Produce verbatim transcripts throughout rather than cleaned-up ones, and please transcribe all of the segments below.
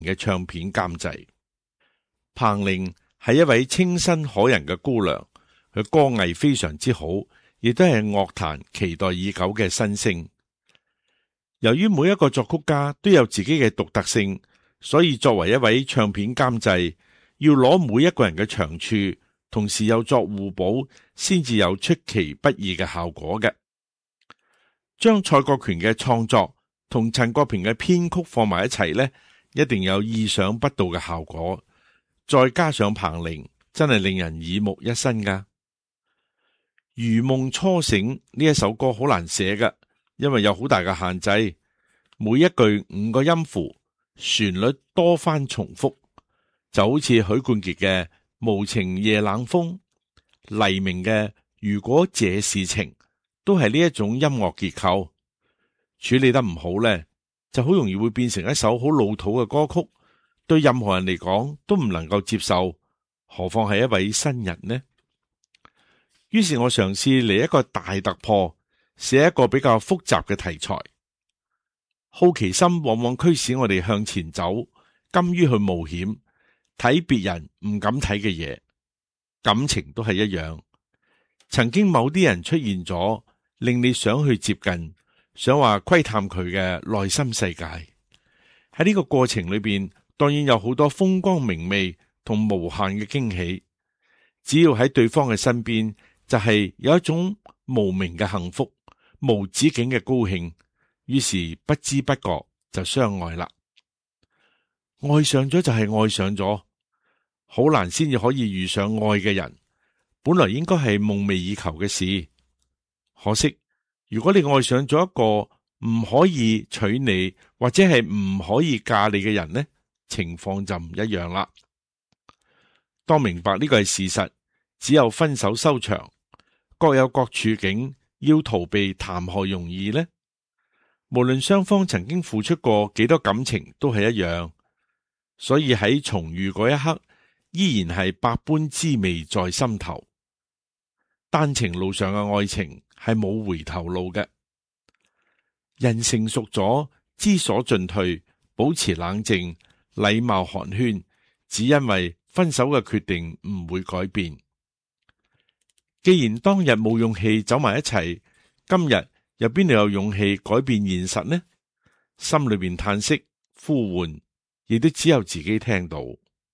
嘅唱片監製。彭玲係一位清新可人嘅姑娘，佢歌藝非常之好，亦都係樂壇期待已久嘅新星。由於每一個作曲家都有自己嘅獨特性，所以作為一位唱片監製，要攞每一個人嘅長處，同時又作互補，先至有出其不意嘅效果嘅。將蔡國權嘅創作同陳國平嘅編曲放埋一齊呢，一定有意想不到嘅效果。再加上彭玲，真係令人耳目一新噶。如夢初醒呢一首歌好難寫噶，因為有好大嘅限制，每一句五個音符，旋律多番重複，就好似許冠傑嘅無情夜冷風，黎明嘅如果這是情，都係呢一種音樂結構。處理得唔好呢，就好容易會變成一首好老土嘅歌曲，對任何人嚟講都唔能夠接受，何況係一位新人呢？於是我嘗試嚟一個大突破，寫一個比較複雜嘅題材。好奇心往往驅使我哋向前走，甘於去冒險，睇別人唔敢睇嘅嘢。感情都係一樣，曾經某啲人出現咗，令你想去接近，想話窺探佢嘅內心世界。喺呢個過程裏邊，當然有好多風光明媚同無限嘅驚喜。只要喺對方嘅身邊，就係有一種無名嘅幸福，無止境嘅高興，於是不知不覺就相愛啦。愛上咗就係愛上咗，好難先至可以遇上愛嘅人，本來應該係夢寐以求嘅事。可惜，如果你愛上咗一個唔可以娶你或者係唔可以嫁你嘅人呢，情況就唔一樣啦。當明白呢個係事實，只有分手收場。各有各處境，要逃避談何容易呢？無論雙方曾經付出過幾多感情，都係一樣。所以喺重遇嗰一刻，依然係百般滋味在心頭。單程路上嘅愛情係冇回頭路嘅。人成熟咗，知所進退，保持冷靜，禮貌寒暄，只因為分手嘅決定唔會改變。既然當日冇勇氣走埋一齊，今日又邊度有勇氣改變現實呢？心裏邊嘆息呼喚，亦都只有自己聽到。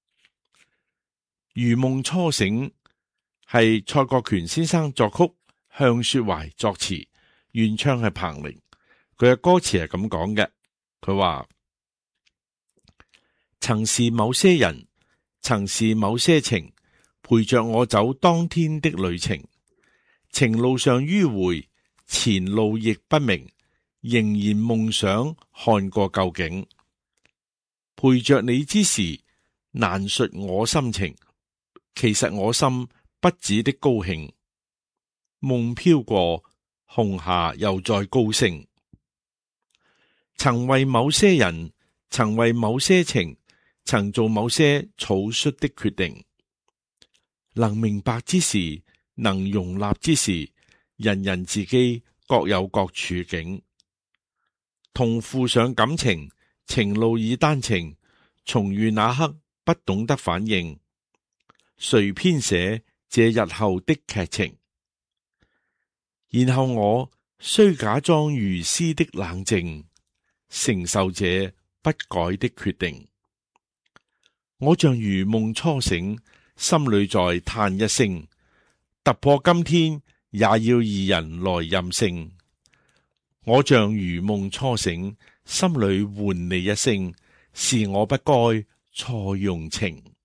如夢初醒係蔡國權先生作曲，向雪懷作詞，原唱係彭玲。佢嘅歌詞係咁講嘅，佢話：曾是某些人，曾是某些情，陪着我走當天的旅程，情路上迂回，前路亦不明，仍然夢想看過究竟。陪着你之時，難述我心情，其實我心不止的高興。夢飄過，紅霞又再高升。曾為某些人，曾為某些情，曾做某些草率的決定。能明白之時，能容納之時，人人自己各有各處境。同負上感情，情路已單程，重遇那刻不懂得反應。誰編寫這日後的劇情？然後我須假裝如斯的冷靜，承受這不改的決定。我像如夢初醒，心裏在嘆一聲，突破今天也要二人來任性。我像如夢初醒，心裏喚你一聲，是我不該錯用情。